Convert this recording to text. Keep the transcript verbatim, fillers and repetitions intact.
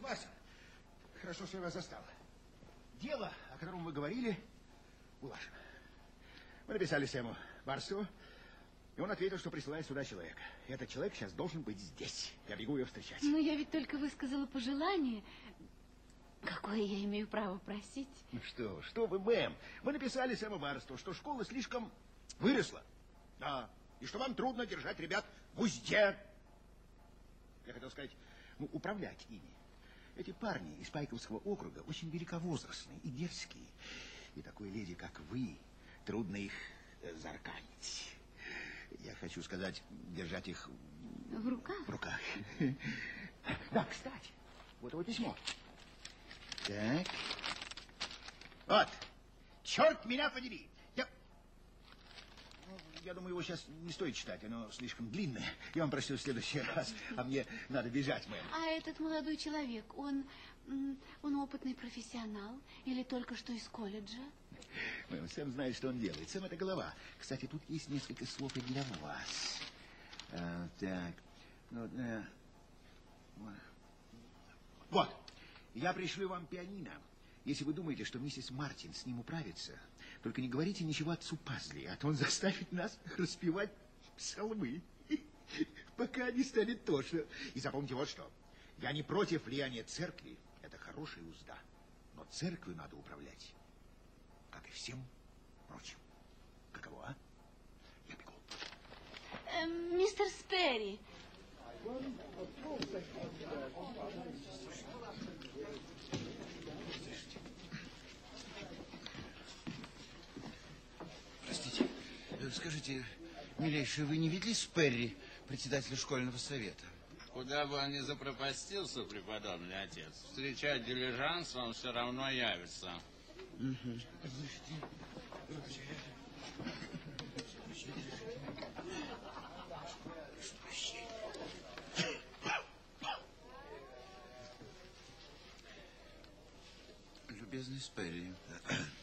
Вася, хорошо, что я вас застал. Дело, о котором вы говорили, улажено. Мы написали Сэму Барстову, и он ответил, что присылает сюда человека. И этот человек сейчас должен быть здесь. Я бегу ее встречать. Ну, я ведь только высказала пожелание. Какое я имею право просить? Ну что, что вы, мэм? Мы написали Сэму Барстову, что школа слишком выросла. Да, и что вам трудно держать ребят в узде. Я хотел сказать, ну, управлять ими. Эти парни из Пайковского округа очень великовозрастные и дерзкие. И такой леди, как вы, трудно их э, зарканить. Я хочу сказать, держать их... В руках? В руках. Да, кстати, вот его письмо. Так. Вот. Черт меня подери. Я... Я думаю, его сейчас не стоит читать, оно слишком длинное. Я вам прочту в следующий раз, а мне надо бежать, мэм. А этот молодой человек, он, он опытный профессионал или только что из колледжа? Мэм, Сэм знает, что он делает. Сэм — это голова. Кстати, тут есть несколько слов и для вас. А, так. Ну, а... Вот. Я пришлю вам пианино. Если вы думаете, что миссис Мартин с ним управится, только не говорите ничего отцу Пазли, а то он заставит нас распевать псалмы, пока не станет тошно. И запомните вот что. Я не против влияния церкви. Это хорошая узда. Но церковью надо управлять, как и всем прочим. Каково, а? Я бегу. Э, мистер Сперри. Простите, скажите, милейший, вы не видели Сперри, председателя школьного совета? Куда бы он ни запропастился, преподобный отец, встречать дилижанс он все равно явится. Угу. Любезный Сперри,